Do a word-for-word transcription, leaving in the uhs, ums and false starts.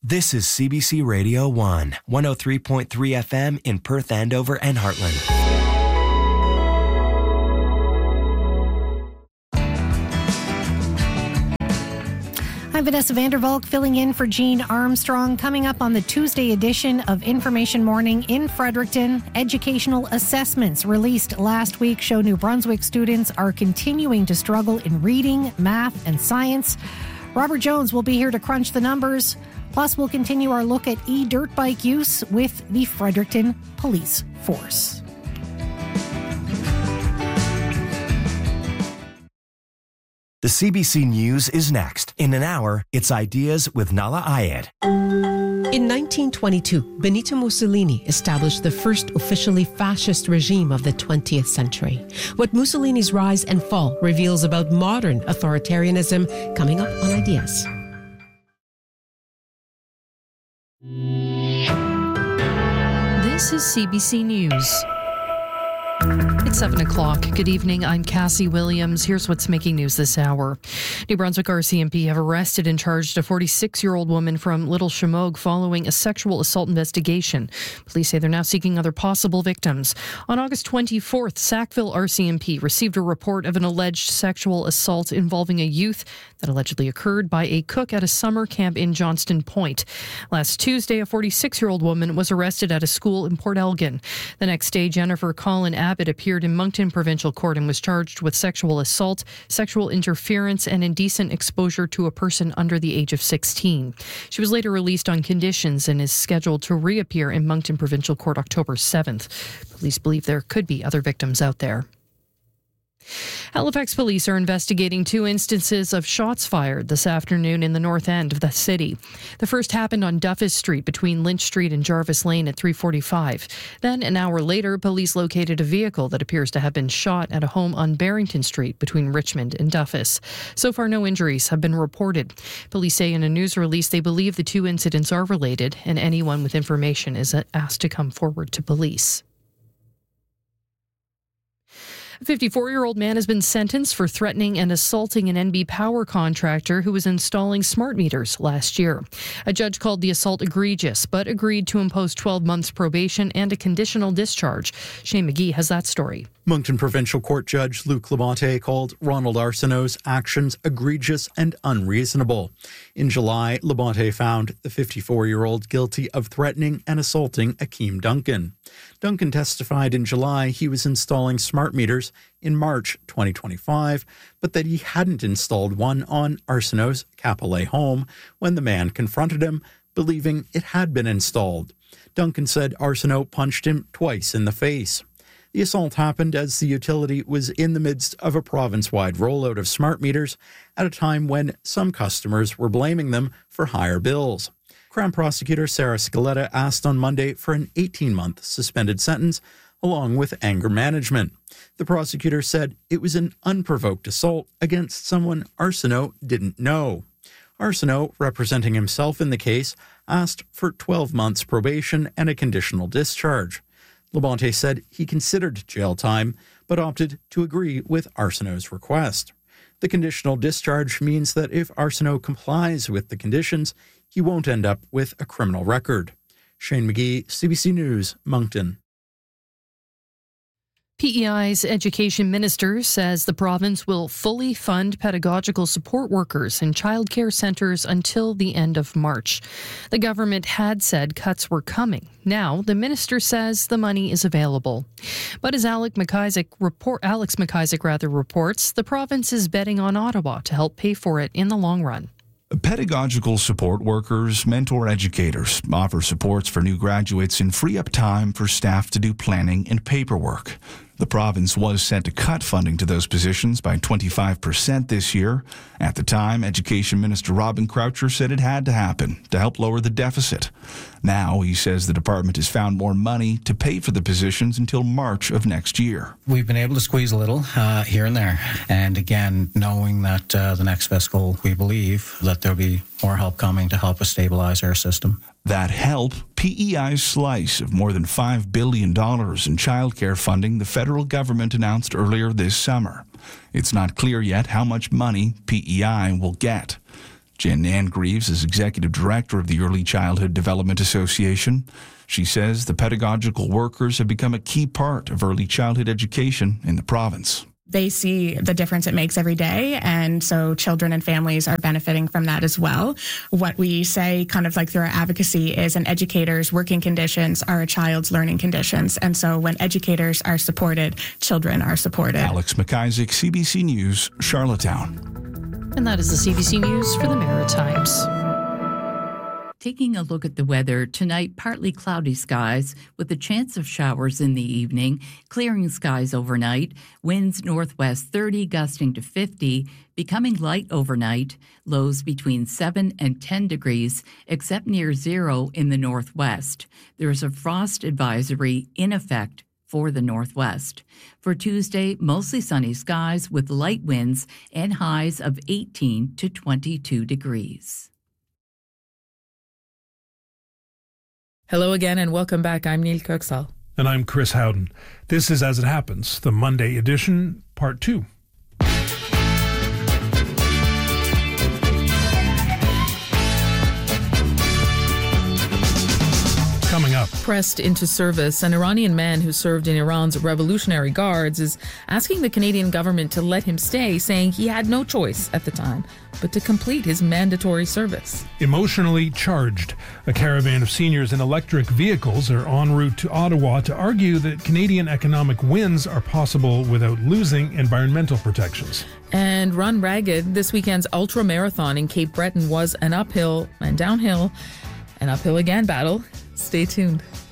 This is C B C Radio one, one oh three point three F M in Perth, Andover, and Heartland. I'm Vanessa Vandervalk filling in for Jean Armstrong. Coming up on the Tuesday edition of Information Morning in Fredericton, educational assessments released last week show New Brunswick students are continuing to struggle in reading, math, and science. Robert Jones will be here to crunch the numbers. Plus, we'll continue our look at e-dirt bike use with the Fredericton Police Force. The C B C News is next. In an hour, it's Ideas with Nala Ayed. In nineteen twenty-two, Benito Mussolini established the first officially fascist regime of the twentieth century. What Mussolini's rise and fall reveals about modern authoritarianism, coming up on Ideas. This is C B C News. It's seven o'clock. Good evening. I'm Cassie Williams. Here's what's making news this hour. New Brunswick R C M P have arrested and charged a forty-six-year-old woman from Little Chamogue following a sexual assault investigation. Police say they're now seeking other possible victims. On August twenty-fourth, Sackville R C M P received a report of an alleged sexual assault involving a youth that allegedly occurred by a cook at a summer camp in Johnston Point. Last Tuesday, a forty-six-year-old woman was arrested at a school in Port Elgin. The next day, Jennifer Colin Abbott appeared in Moncton Provincial Court and was charged with sexual assault, sexual interference, and indecent exposure to a person under the age of sixteen. She was later released on conditions and is scheduled to reappear in Moncton Provincial Court October seventh. Police believe there could be other victims out there. Halifax police are investigating two instances of shots fired this afternoon in the north end of the city. The first happened on Duffus Street between Lynch Street and Jarvis Lane at three forty-five. Then, an hour later, police located a vehicle that appears to have been shot at a home on Barrington Street between Richmond and Duffus. So far, no injuries have been reported. Police say in a news release they believe the two incidents are related, and anyone with information is asked to come forward to police. A fifty-four-year-old man has been sentenced for threatening and assaulting an N B Power contractor who was installing smart meters last year. A judge called the assault egregious, but agreed to impose twelve months probation and a conditional discharge. Shane McGee has that story. Moncton Provincial Court Judge Luc Labonte called Ronald Arsenault's actions egregious and unreasonable. In July, Labonte found the fifty-four-year-old guilty of threatening and assaulting Akeem Duncan. Duncan testified in July he was installing smart meters in March twenty twenty-five, but that he hadn't installed one on Arsenault's Capellet home when the man confronted him, believing it had been installed. Duncan said Arsenault punched him twice in the face. The assault happened as the utility was in the midst of a province-wide rollout of smart meters at a time when some customers were blaming them for higher bills. Crown Prosecutor Sarah Scaletta asked on Monday for an eighteen-month suspended sentence along with anger management. The prosecutor said it was an unprovoked assault against someone Arsenault didn't know. Arsenault, representing himself in the case, asked for twelve months probation and a conditional discharge. Labonte said he considered jail time, but opted to agree with Arsenault's request. The conditional discharge means that if Arsenault complies with the conditions, he won't end up with a criminal record. Shane McGee, C B C News, Moncton. P E I's education minister says the province will fully fund pedagogical support workers in childcare centres until the end of March. The government had said cuts were coming. Now, the minister says the money is available. But as Alex McIsaac, report, Alex McIsaac rather reports, the province is betting on Ottawa to help pay for it in the long run. Pedagogical support workers, mentor educators, offer supports for new graduates and free up time for staff to do planning and paperwork. The province was set to cut funding to those positions by twenty-five percent this year. At the time, Education Minister Robin Croucher said it had to happen to help lower the deficit. Now, he says the department has found more money to pay for the positions until March of next year. We've been able to squeeze a little uh, here and there. And again, knowing that uh, the next fiscal, we believe that there'll be more help coming to help us stabilize our system. That help, P E I's slice of more than five billion dollars in childcare funding the federal government announced earlier this summer. It's not clear yet how much money P E I will get. Jen Angreaves is executive director of the Early Childhood Development Association. She says the pedagogical workers have become a key part of early childhood education in the province. They see the difference it makes every day, and so children and families are benefiting from that as well. What we say kind of like through our advocacy is an educator's working conditions are a child's learning conditions, and so when educators are supported, children are supported. Alex McIsaac, C B C News, Charlottetown. And that is the C B C News for the Maritimes. Taking a look at the weather, tonight partly cloudy skies with a chance of showers in the evening, clearing skies overnight, winds northwest thirty gusting to fifty, becoming light overnight, lows between seven and ten degrees, except near zero in the northwest. There is a frost advisory in effect for the northwest. For Tuesday, mostly sunny skies with light winds and highs of eighteen to twenty-two degrees. Hello again and welcome back. I'm Neil Kirksall. And I'm Chris Howden. This is As It Happens, the Monday edition, part two. Coming up. Pressed into service, an Iranian man who served in Iran's Revolutionary Guards is asking the Canadian government to let him stay, saying he had no choice at the time but to complete his mandatory service. Emotionally charged. A caravan of seniors in electric vehicles are en route to Ottawa to argue that Canadian economic wins are possible without losing environmental protections. And Run Ragged, this weekend's ultra marathon in Cape Breton was an uphill and downhill and uphill again battle. Stay tuned.